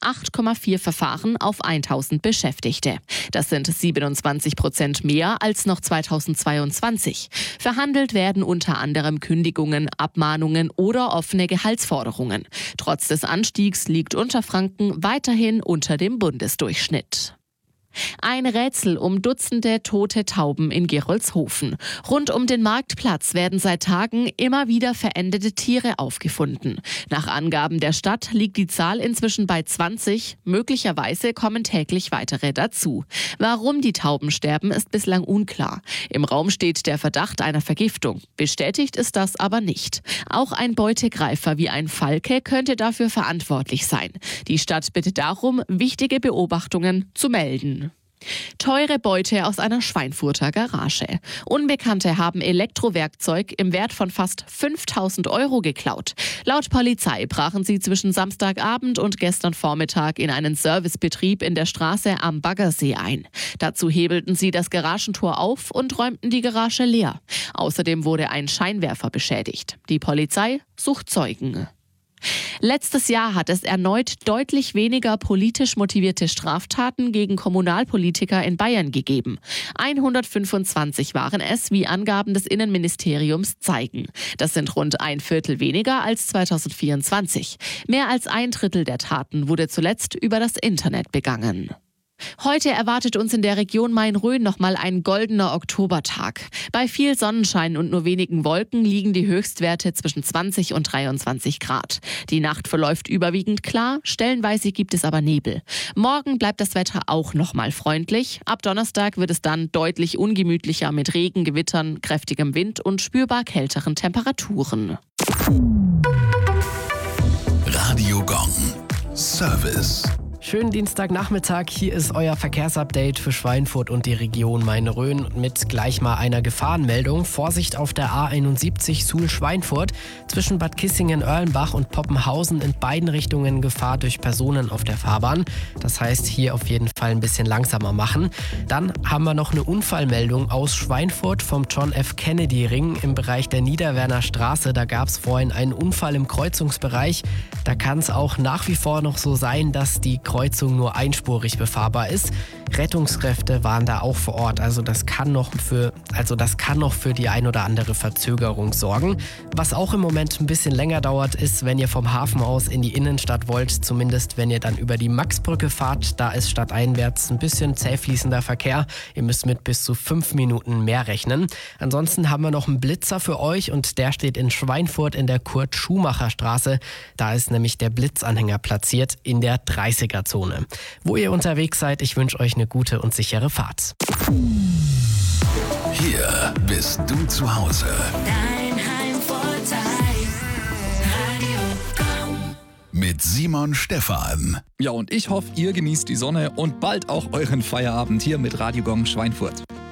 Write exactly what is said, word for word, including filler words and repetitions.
acht Komma vier Verfahren auf tausend Beschäftigte. Das sind siebenundzwanzig Prozent mehr als noch zweitausendzweiundzwanzig. Verhandelt werden unter anderem Kündigungen, Abmahnungen oder offene Gehaltsforderungen. Trotz des Anstiegs liegt Unterfranken weiterhin unter dem Bundesdurchschnitt. Ein Rätsel um Dutzende tote Tauben in Gerolzhofen. Rund um den Marktplatz werden seit Tagen immer wieder verendete Tiere aufgefunden. Nach Angaben der Stadt liegt die Zahl inzwischen bei zwanzig. Möglicherweise kommen täglich weitere dazu. Warum die Tauben sterben, ist bislang unklar. Im Raum steht der Verdacht einer Vergiftung. Bestätigt ist das aber nicht. Auch ein Beutegreifer wie ein Falke könnte dafür verantwortlich sein. Die Stadt bittet darum, wichtige Beobachtungen zu melden. Teure Beute aus einer Schweinfurter Garage. Unbekannte haben Elektrowerkzeug im Wert von fast fünftausend Euro geklaut. Laut Polizei brachen sie zwischen Samstagabend und gestern Vormittag in einen Servicebetrieb in der Straße am Baggersee ein. Dazu hebelten sie das Garagentor auf und räumten die Garage leer. Außerdem wurde ein Scheinwerfer beschädigt. Die Polizei sucht Zeugen. Letztes Jahr hat es erneut deutlich weniger politisch motivierte Straftaten gegen Kommunalpolitiker in Bayern gegeben. hundertfünfundzwanzig waren es, wie Angaben des Innenministeriums zeigen. Das sind rund ein Viertel weniger als zweitausendvierundzwanzig. Mehr als ein Drittel der Taten wurde zuletzt über das Internet begangen. Heute erwartet uns in der Region Main-Rhön nochmal ein goldener Oktobertag. Bei viel Sonnenschein und nur wenigen Wolken liegen die Höchstwerte zwischen zwanzig und dreiundzwanzig Grad. Die Nacht verläuft überwiegend klar, stellenweise gibt es aber Nebel. Morgen bleibt das Wetter auch nochmal freundlich. Ab Donnerstag wird es dann deutlich ungemütlicher mit Regen, Gewittern, kräftigem Wind und spürbar kälteren Temperaturen. Radio Gong. Service. Schönen Dienstagnachmittag, hier ist euer Verkehrsupdate für Schweinfurt und die Region Main-Rhön mit gleich mal einer Gefahrenmeldung. Vorsicht auf der A einundsiebzig Suhl-Schweinfurt zwischen Bad Kissingen-Erlenbach und Poppenhausen in beiden Richtungen Gefahr durch Personen auf der Fahrbahn. Das heißt, hier auf jeden Fall ein bisschen langsamer machen. Dann haben wir noch eine Unfallmeldung aus Schweinfurt vom John F. Kennedy Ring im Bereich der Niederwerner Straße. Da gab es vorhin einen Unfall im Kreuzungsbereich. Da kann es auch nach wie vor noch so sein, dass die Kreuzung nur einspurig befahrbar ist. Rettungskräfte waren da auch vor Ort, also das kann noch für, also das kann noch für die ein oder andere Verzögerung sorgen. Was auch im Moment ein bisschen länger dauert, ist, wenn ihr vom Hafen aus in die Innenstadt wollt, zumindest wenn ihr dann über die Maxbrücke fahrt, da ist stadteinwärts ein bisschen zäh fließender Verkehr. Ihr müsst mit bis zu fünf Minuten mehr rechnen. Ansonsten haben wir noch einen Blitzer für euch und der steht in Schweinfurt in der Kurt-Schumacher-Straße. Da ist nämlich der Blitzanhänger platziert in der dreißiger-Zone. Wo ihr unterwegs seid, ich wünsche euch eine gute und sichere Fahrt. Hier bist du zu Hause. Dein Heimvorteil. Radio Gong. Mit Simon Stephan. Ja, und ich hoffe, ihr genießt die Sonne und bald auch euren Feierabend hier mit Radio Gong Schweinfurt.